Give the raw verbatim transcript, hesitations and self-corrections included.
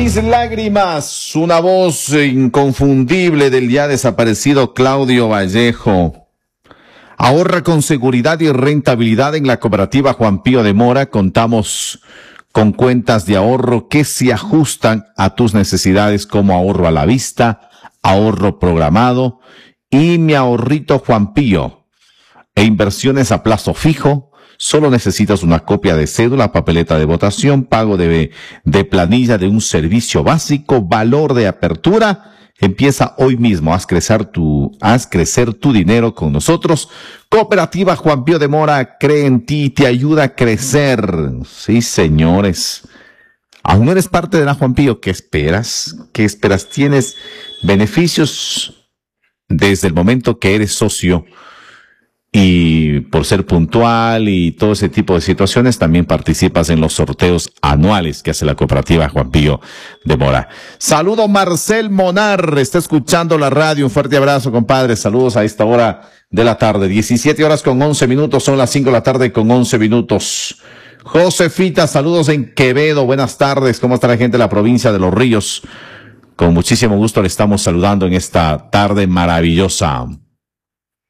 mis lágrimas, una voz inconfundible del ya desaparecido Claudio Vallejo. Ahorra con seguridad y rentabilidad en la cooperativa Juan Pío de Mora. Contamos con cuentas de ahorro que se ajustan a tus necesidades, como ahorro a la vista, ahorro programado y mi ahorrito Juan Pío, e inversiones a plazo fijo. Solo necesitas una copia de cédula, papeleta de votación, pago de, de planilla de un servicio básico, valor de apertura. Empieza hoy mismo, haz crecer tu, haz crecer tu dinero con nosotros. Cooperativa Juan Pío de Mora cree en ti y te ayuda a crecer. Sí, señores. Aún no eres parte de la Juan Pío. ¿Qué esperas? ¿Qué esperas? Tienes beneficios desde el momento que eres socio. Y por ser puntual y todo ese tipo de situaciones, también participas en los sorteos anuales que hace la cooperativa Juan Pío de Mora. Saludo Marcel Monar, está escuchando la radio. Un fuerte abrazo, compadre. Saludos a esta hora de la tarde. diecisiete horas con once minutos, son las cinco de la tarde con once minutos. Josefita, saludos en Quevedo. Buenas tardes. ¿Cómo está la gente de la provincia de Los Ríos? Con muchísimo gusto le estamos saludando en esta tarde maravillosa.